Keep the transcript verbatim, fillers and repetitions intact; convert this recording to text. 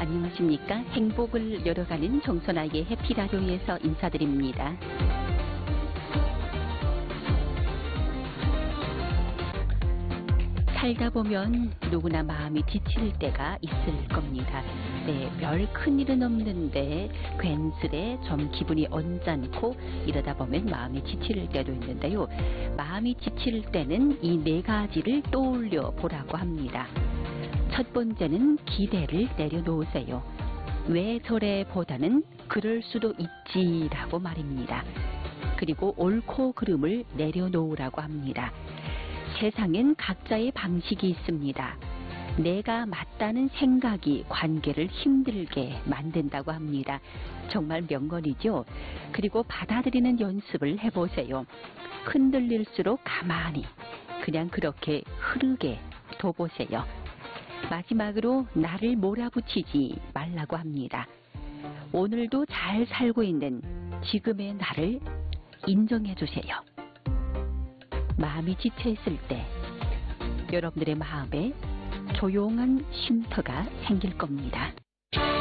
안녕하십니까. 행복을 열어가는 정선아의 해피라디오에서 인사드립니다. 살다 보면 누구나 마음이 지칠 때가 있을 겁니다. 네, 별 큰일은 없는데 괜스레 좀 기분이 언짢고 이러다 보면 마음이 지칠 때도 있는데요. 마음이 지칠 때는 이 네 가지를 떠올려 보라고 합니다. 첫 번째는 기대를 내려놓으세요. 왜 저래 보다는 그럴 수도 있지라고 말입니다. 그리고 옳고 그름을 내려놓으라고 합니다. 세상엔 각자의 방식이 있습니다. 내가 맞다는 생각이 관계를 힘들게 만든다고 합니다. 정말 명언이죠. 그리고 받아들이는 연습을 해보세요. 흔들릴수록 가만히 그냥 그렇게 흐르게 둬보세요. 마지막으로 나를 몰아붙이지 말라고 합니다. 오늘도 잘 살고 있는 지금의 나를 인정해 주세요. 마음이 지쳐있을 때 여러분들의 마음에 조용한 쉼터가 생길 겁니다.